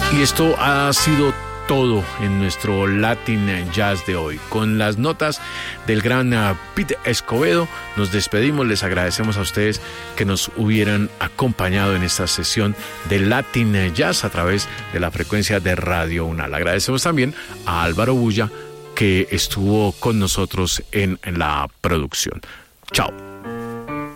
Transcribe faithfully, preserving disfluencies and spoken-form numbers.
Y esto ha sido todo en nuestro Latin Jazz de hoy. Con las notas del gran uh, Pete Escobedo, nos despedimos. Les agradecemos a ustedes que nos hubieran acompañado en esta sesión de Latin Jazz a través de la frecuencia de Radio UNAL. Agradecemos también a Álvaro Bulla, que estuvo con nosotros en, en la producción. Chao.